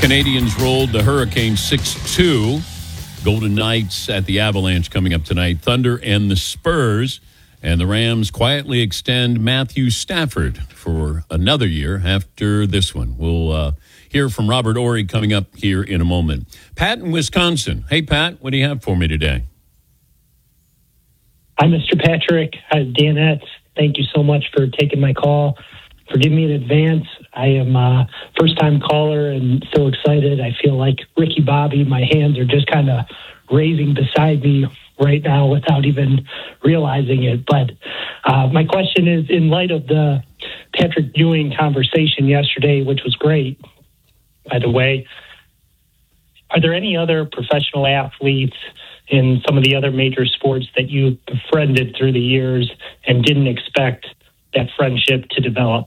Canadians rolled the Hurricanes 6-2. Golden Knights at the Avalanche coming up tonight. Thunder and the Spurs. And the Rams quietly extend Matthew Stafford for another year after this one. We'll hear from Robert Horry coming up here in a moment. Pat in Wisconsin. Hey, Pat, what do you have for me today? Hi, Mr. Patrick. Hi, Danette. Thank you so much for taking my call. Forgive me in advance. I am a first-time caller and so excited. I feel like Ricky Bobby. My hands are just kind of raising beside me right now without even realizing it. But my question is, in light of the Patrick Ewing conversation yesterday, which was great, by the way, are there any other professional athletes in some of the other major sports that you befriended through the years and didn't expect that friendship to develop?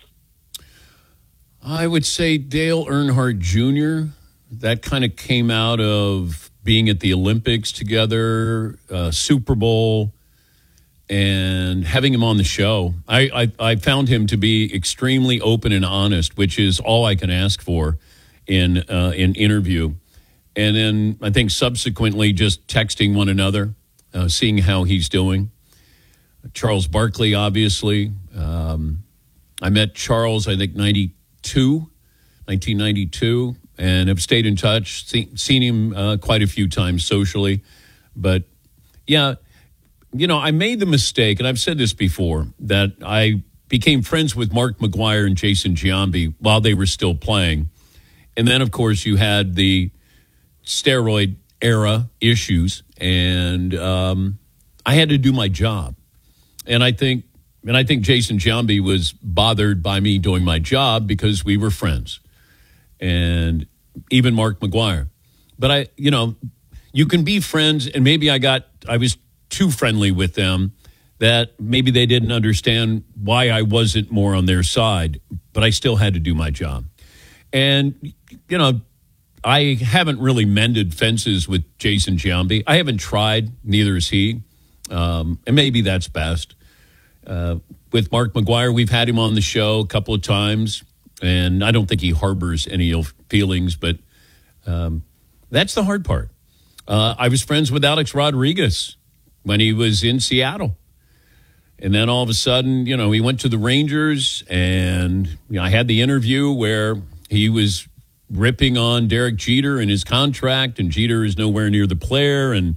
I would say Dale Earnhardt Jr. That kind of came out of being at the Olympics together, Super Bowl, and having him on the show. I found him to be extremely open and honest, which is all I can ask for in an interview. And then I think subsequently just texting one another, seeing how he's doing. Charles Barkley, obviously. I met Charles, I think, 1992, and have stayed in touch, seen him quite a few times socially. But, yeah, you know, I made the mistake, and I've said this before, that I became friends with Mark McGwire and Jason Giambi while they were still playing. And then, of course, you had the steroid era issues, and I had to do my job. And I think Jason Giambi was bothered by me doing my job because we were friends, and even Mark McGwire. But you can be friends, and maybe I was too friendly with them, that maybe they didn't understand why I wasn't more on their side, but I still had to do my job. And, I haven't really mended fences with Jason Giambi. I haven't tried, neither has he. And maybe that's best. With Mark McGwire, we've had him on the show a couple of times, and I don't think he harbors any ill feelings, but that's the hard part. I was friends with Alex Rodriguez when he was in Seattle. And then all of a sudden, he went to the Rangers, and I had the interview where he was ripping on Derek Jeter and his contract, and Jeter is nowhere near the player, and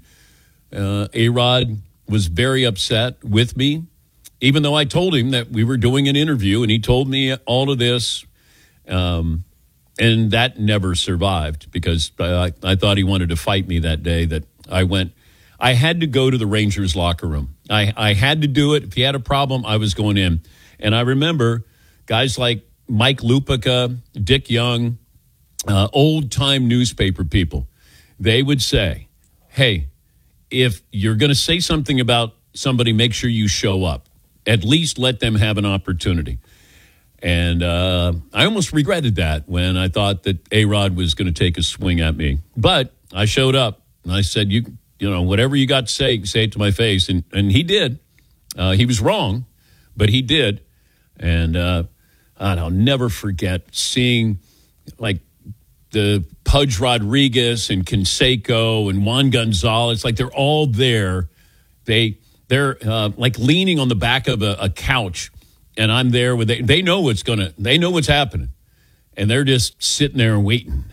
A-Rod was very upset with me, even though I told him that we were doing an interview, and he told me all of this, and that never survived because I thought he wanted to fight me that day that I had to go to the Rangers locker room. I had to do it. If he had a problem, I was going in. And I remember guys like Mike Lupica, Dick Young, old-time newspaper people, they would say, hey, if you're going to say something about somebody, make sure you show up. At least let them have an opportunity. And I almost regretted that when I thought that A-Rod was going to take a swing at me. But I showed up, and I said, you know, whatever you got to say it to my face. And he did. He was wrong, but he did. And I'll never forget seeing, like, the Pudge Rodriguez and Canseco and Juan Gonzalez, like they're all there. They're like leaning on the back of a couch, and I'm there with they know they know what's happening, and they're just sitting there waiting,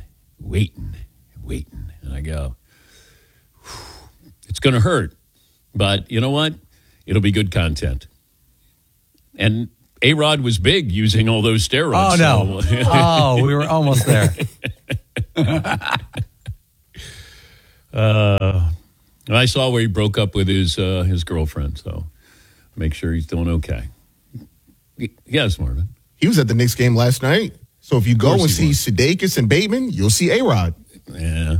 and I go, it's going to hurt, but you know what? It'll be good content. And A-Rod was big using all those steroids. Oh, no. We were almost there. I saw where he broke up with his girlfriend, so make sure he's doing okay. Yes, Marvin. He was at the Knicks game last night. So if you go and see Sudeikis and Bateman, you'll see A-Rod. Yeah.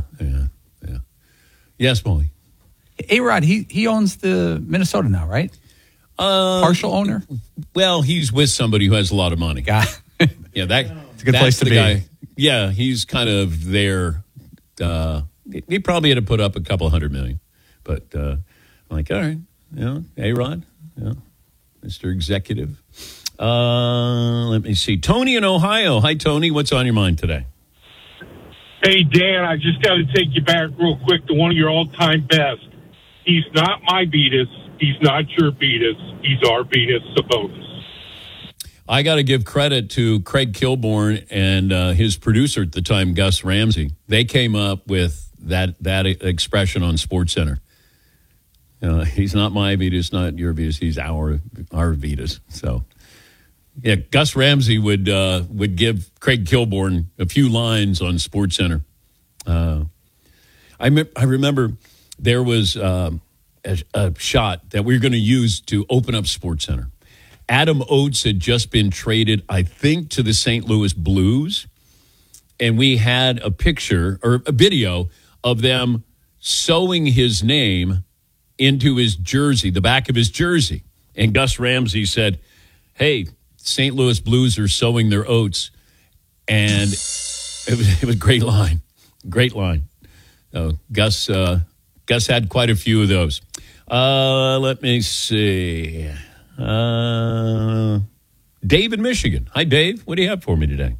Yes, Molly. A-Rod, he owns the Minnesota now, right? Partial owner? Well, he's with somebody who has a lot of money. Yeah, it's a good place to be. Guy. Yeah, he's kind of there. He probably had to put up a couple $100 million. But I'm like, all right, A-Rod, Mr. Executive. Let me see. Tony in Ohio. Hi, Tony. What's on your mind today? Hey, Dan, I just got to take you back real quick to one of your all-time best. He's not my Beatus. He's not your Beatus. He's our Beatus, Sabonis. I got to give credit to Craig Kilborn and his producer at the time, Gus Ramsey. They came up with that expression on SportsCenter. He's not my Beatus, not your Beatus. He's our Beatus. So, yeah, Gus Ramsey would give Craig Kilborn a few lines on SportsCenter. I remember there was a shot that we were going to use to open up SportsCenter. Adam Oates had just been traded, I think, to the St. Louis Blues, and we had a picture or a video of them sewing his name into his jersey, the back of his jersey. And Gus Ramsey said, "Hey, St. Louis Blues are sewing their oats." And it was a great line. Great line. Gus had quite a few of those. Let me see. Dave in Michigan. Hi, Dave. What do you have for me today?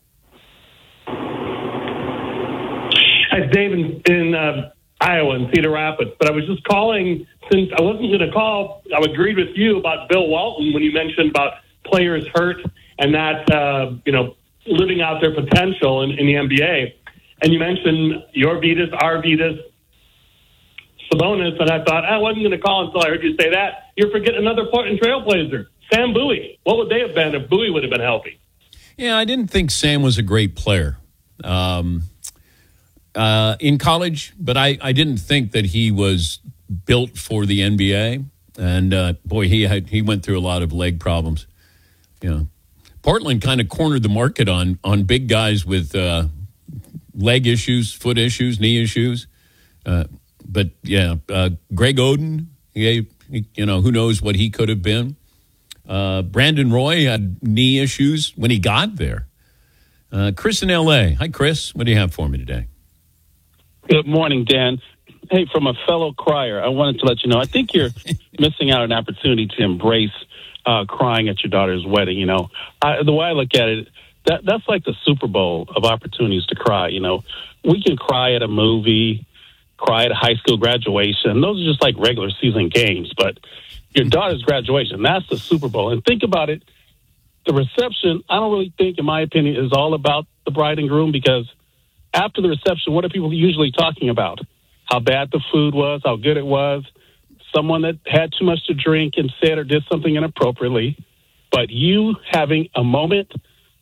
Hi, it's Dave in Iowa, in Cedar Rapids. But I was just calling, since I wasn't going to call, I agreed with you about Bill Walton when you mentioned about players hurt and that, living out their potential in the NBA. And you mentioned your Beatus, our Beatus, Sabonis, and I thought, I wasn't going to call until I heard you say that. You're forgetting another Portland Trailblazer, Sam Bowie. What would they have been if Bowie would have been healthy? Yeah, I didn't think Sam was a great player in college, but I didn't think that he was built for the NBA. And, he went through a lot of leg problems. Portland kind of cornered the market on big guys with leg issues, foot issues, knee issues. But Greg Oden, who knows what he could have been. Brandon Roy had knee issues when he got there. Chris in L.A. Hi, Chris. What do you have for me today? Good morning, Dan. Hey, from a fellow crier, I wanted to let you know, I think you're missing out on an opportunity to embrace crying at your daughter's wedding. The way I look at it, that's like the Super Bowl of opportunities to cry. We can cry at a movie, cry at a high school graduation. Those are just like regular season games. But your daughter's graduation, that's the Super Bowl. And think about it. The reception, I don't really think, in my opinion, is all about the bride and groom, because after the reception, what are people usually talking about? How bad the food was, how good it was, someone that had too much to drink and said or did something inappropriately. But you having a moment,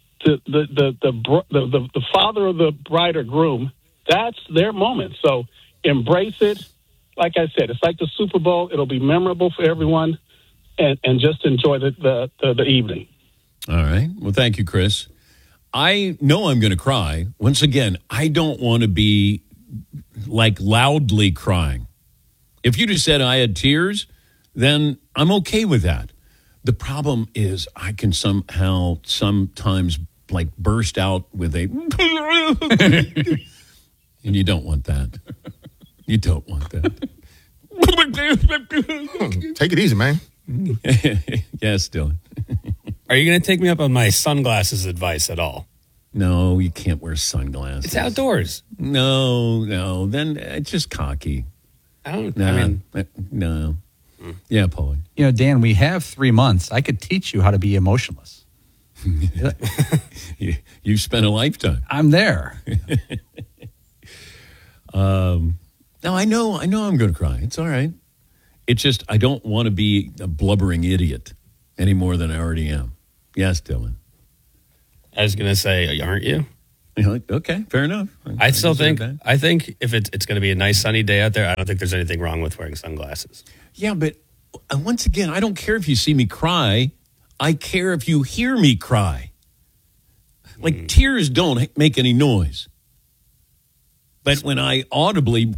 the father of the bride or groom, that's their moment. So embrace it. Like I said, it's like the Super Bowl. It'll be memorable for everyone, and just enjoy the evening. All right. Well, thank you, Chris. I know I'm going to cry. Once again, I don't want to be like loudly crying. If you just said I had tears, then I'm okay with that. The problem is I can sometimes like burst out with a and you don't want that. You don't want that. Take it easy, man. Yes, Dylan. Are you going to take me up on my sunglasses advice at all? No, you can't wear sunglasses. It's outdoors. No. Then it's just cocky. No. Yeah, Paulie. Dan, we have 3 months. I could teach you how to be emotionless. You've spent a lifetime. I'm there. No, I know I'm going to cry. It's all right. It's just I don't want to be a blubbering idiot any more than I already am. Yes, Dylan. I was going to say, aren't you? Okay, fair enough. I think if it's going to be a nice sunny day out there, I don't think there's anything wrong with wearing sunglasses. Yeah, but once again, I don't care if you see me cry. I care if you hear me cry. Like tears don't make any noise. But when I audibly...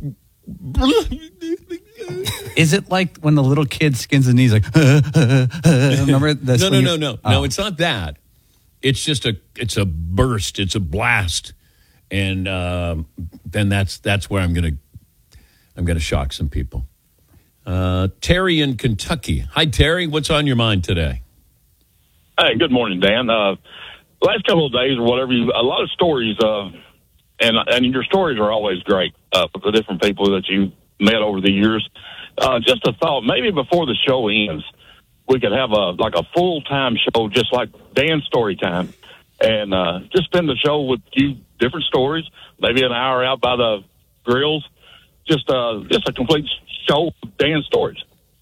Is it like when the little kid skins his knees like, remember this? No. No, it's not that. It's just it's a burst. It's a blast. And then that's where I'm going to shock some people. Terry in Kentucky. Hi, Terry. What's on your mind today? Hey, good morning, Dan. Last couple of days or whatever, a lot of stories and your stories are always great with the different people that you met over the years. Just a thought, maybe before the show ends, we could have a full-time show just like Dan's Story Time, and just spend the show with you, different stories, maybe an hour out by the grills, just a complete show of Dan's stories.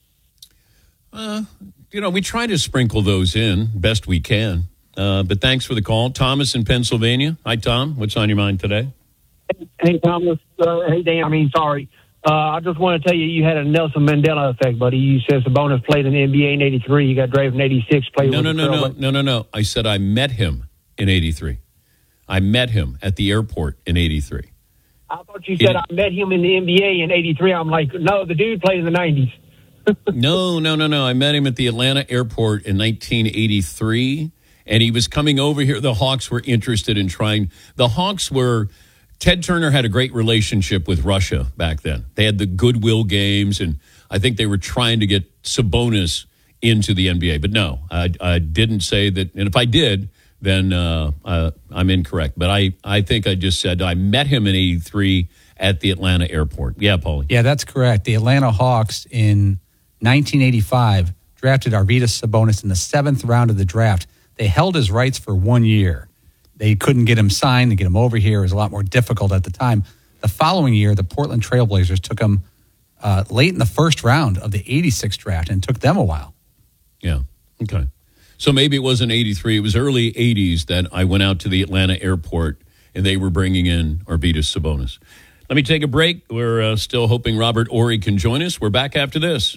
We try to sprinkle those in best we can. But thanks for the call. Thomas in Pennsylvania. Hi, Tom. What's on your mind today? Hey, Thomas. Hey, Dan. Sorry. I just want to tell you, you had a Nelson Mandela effect, buddy. You said Sabonis played in the NBA in 83. You got drafted in 86. No. I said I met him in 83. I met him at the airport in 83. I thought you said I met him in the NBA in 83. I'm like, no, the dude played in the 90s. No. I met him at the Atlanta airport in 1983, and he was coming over here. The Hawks were interested in trying. Ted Turner had a great relationship with Russia back then. They had the goodwill games, and I think they were trying to get Sabonis into the NBA. But no, I didn't say that. And if I did, then I'm incorrect. But I think I just said I met him in 83 at the Atlanta airport. Yeah, Paulie. Yeah, that's correct. The Atlanta Hawks in 1985 drafted Arvydas Sabonis in the 7th round of the draft. They held his rights for 1 year. They couldn't get him signed to get him over here. It was a lot more difficult at the time. The following year, the Portland Trailblazers took him late in the 1st round of the 86 draft, and it took them a while. Yeah, okay. So maybe it wasn't 83. It was early 80s that I went out to the Atlanta airport, and they were bringing in Arvydas Sabonis. Let me take a break. We're still hoping Robert Horry can join us. We're back after this.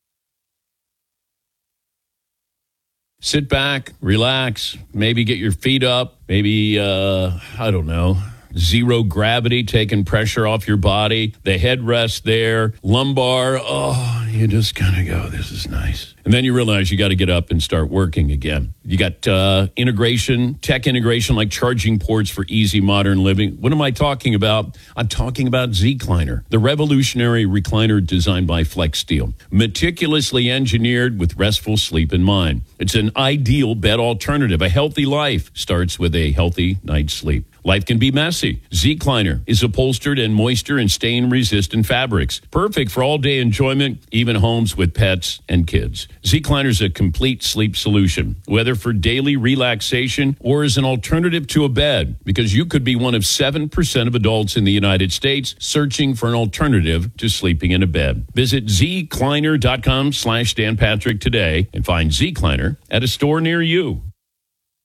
Sit back, relax, maybe get your feet up, maybe, I don't know, zero gravity, taking pressure off your body, the headrest there, lumbar, you just kind of go, this is nice. And then you realize you got to get up and start working again. You got tech integration like charging ports for easy modern living. What am I talking about? I'm talking about Zecliner, the revolutionary recliner designed by FlexSteel, meticulously engineered with restful sleep in mind. It's an ideal bed alternative. A healthy life starts with a healthy night's sleep. Life can be messy. Zecliner is upholstered in moisture and stain-resistant fabrics. Perfect for all-day enjoyment, even homes with pets and kids. Zecliner is a complete sleep solution, whether for daily relaxation or as an alternative to a bed, because you could be one of 7% of adults in the United States searching for an alternative to sleeping in a bed. Visit Zecliner.com/Dan Patrick today and find Zecliner at a store near you.